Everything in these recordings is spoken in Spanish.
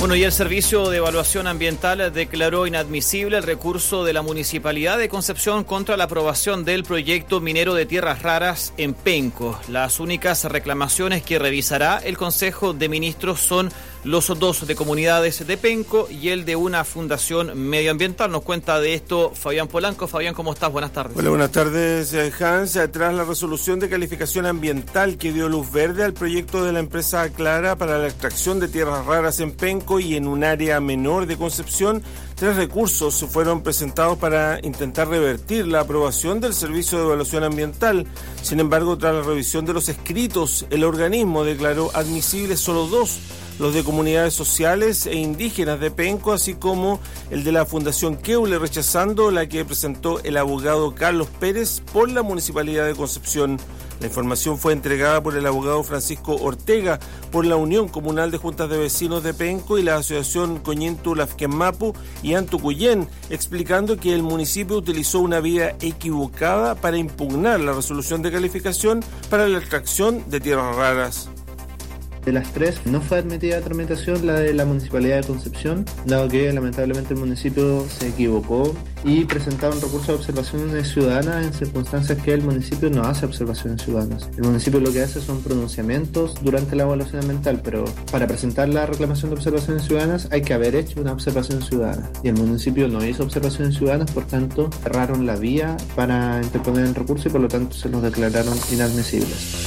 Bueno, y el Servicio de Evaluación Ambiental declaró inadmisible el recurso de la Municipalidad de Concepción contra la aprobación del proyecto minero de tierras raras en Penco. Las únicas reclamaciones que revisará el Consejo de Ministros son los dos de comunidades de Penco y el de una fundación medioambiental. Nos cuenta de esto Fabián Polanco. Fabián, ¿cómo estás? Buenas tardes. Hola, buenas tardes, Hans. Tras la resolución de calificación ambiental que dio luz verde al proyecto de la empresa Aclara para la extracción de tierras raras en Penco y en un área menor de Concepción, 3 recursos fueron presentados para intentar revertir la aprobación del Servicio de Evaluación Ambiental. Sin embargo, tras la revisión de los escritos, el organismo declaró admisibles solo 2, los de comunidades sociales e indígenas de Penco, así como el de la Fundación Keule, rechazando la que presentó el abogado Carlos Pérez por la Municipalidad de Concepción. La información fue entregada por el abogado Francisco Ortega por la Unión Comunal de Juntas de Vecinos de Penco y la Asociación Coñintu Lafkenmapu y Antucuyén, explicando que el municipio utilizó una vía equivocada para impugnar la resolución de calificación para la extracción de tierras raras. De las 3, no fue admitida a tramitación la de la Municipalidad de Concepción, dado que lamentablemente el municipio se equivocó y presentaron recurso de observaciones ciudadanas en circunstancias que el municipio no hace observaciones ciudadanas. El municipio lo que hace son pronunciamientos durante la evaluación ambiental, pero para presentar la reclamación de observaciones ciudadanas hay que haber hecho una observación ciudadana. Y el municipio no hizo observaciones ciudadanas, por tanto cerraron la vía para interponer el recurso y por lo tanto se los declararon inadmisibles.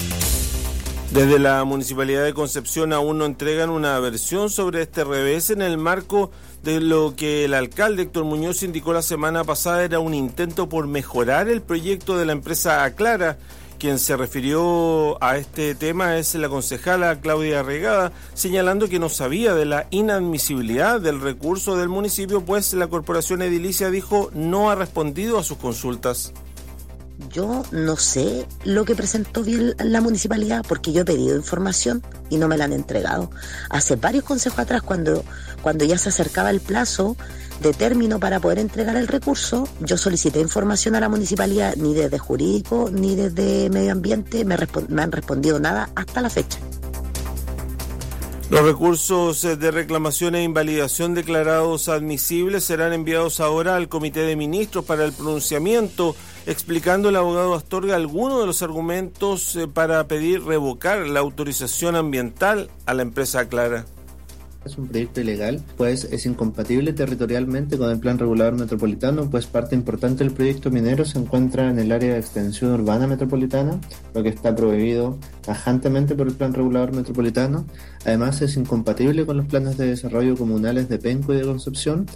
Desde la Municipalidad de Concepción aún no entregan una versión sobre este revés en el marco de lo que el alcalde Héctor Muñoz indicó la semana pasada era un intento por mejorar el proyecto de la empresa Aclara. Quien se refirió a este tema es la concejala Claudia Regada, señalando que no sabía de la inadmisibilidad del recurso del municipio, pues la corporación edilicia dijo no ha respondido a sus consultas. Yo no sé lo que presentó bien la municipalidad porque yo he pedido información y no me la han entregado. Hace varios consejos atrás, cuando ya se acercaba el plazo de término para poder entregar el recurso, yo solicité información a la municipalidad, ni desde jurídico ni desde medio ambiente me han respondido nada hasta la fecha. Los recursos de reclamación e invalidación declarados admisibles serán enviados ahora al Comité de Ministros para el pronunciamiento, explicando el abogado Astorga algunos de los argumentos para pedir revocar la autorización ambiental a la empresa Aclara. Es un proyecto ilegal, pues es incompatible territorialmente con el Plan Regulador Metropolitano, pues parte importante del proyecto minero se encuentra en el área de extensión urbana metropolitana, lo que está prohibido tajantemente por el Plan Regulador Metropolitano. Además es incompatible con los planes de desarrollo comunales de Penco y de Concepción.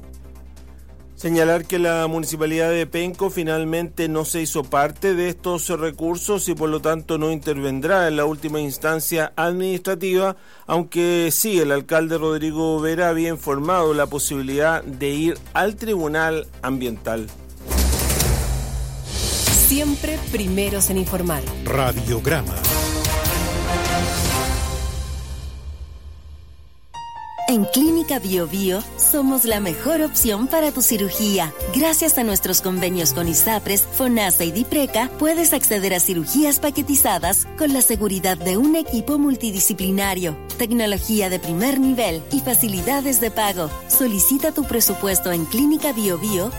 Señalar que la Municipalidad de Penco finalmente no se hizo parte de estos recursos y por lo tanto no intervendrá en la última instancia administrativa, aunque sí el alcalde Rodrigo Vera había informado la posibilidad de ir al Tribunal Ambiental. Siempre primeros en informar. Radiograma. En Clínica Bio Bio somos la mejor opción para tu cirugía. Gracias a nuestros convenios con ISAPRES, FONASA y DIPRECA, puedes acceder a cirugías paquetizadas con la seguridad de un equipo multidisciplinario, tecnología de primer nivel y facilidades de pago. Solicita tu presupuesto en clinicabiobio.cl.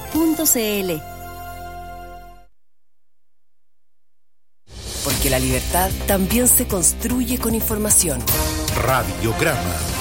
Porque la libertad también se construye con información. Radiograma.